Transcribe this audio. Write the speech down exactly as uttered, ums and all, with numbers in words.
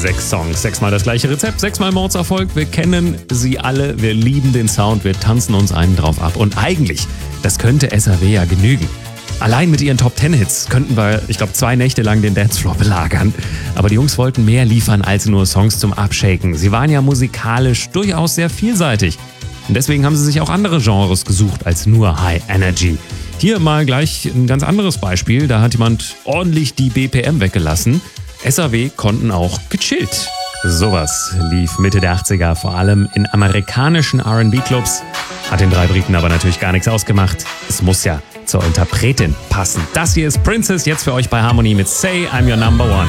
Sechs Songs, sechsmal das gleiche Rezept, sechsmal Mordserfolg. Wir kennen sie alle, wir lieben den Sound, wir tanzen uns einen drauf ab. Und eigentlich, das könnte S A W ja genügen. Allein mit ihren Top-Ten-Hits könnten wir, ich glaube, zwei Nächte lang den Dancefloor belagern. Aber die Jungs wollten mehr liefern als nur Songs zum Abshaken. Sie waren ja musikalisch durchaus sehr vielseitig. Und deswegen haben sie sich auch andere Genres gesucht als nur High Energy. Hier mal gleich ein ganz anderes Beispiel. Da hat jemand ordentlich die B P M weggelassen. S A W konnten auch gechillt. Sowas lief Mitte der achtziger vor allem in amerikanischen R and B-Clubs. Hat den drei Briten aber natürlich gar nichts ausgemacht. Es muss ja zur Interpretin passen. Das hier ist Princess, jetzt für euch bei Harmony mit Say I'm Your Number One.